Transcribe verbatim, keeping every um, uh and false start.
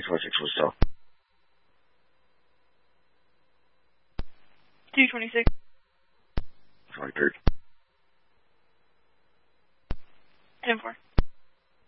four six was still. two twenty-six. Sorry, Kurt. ten four.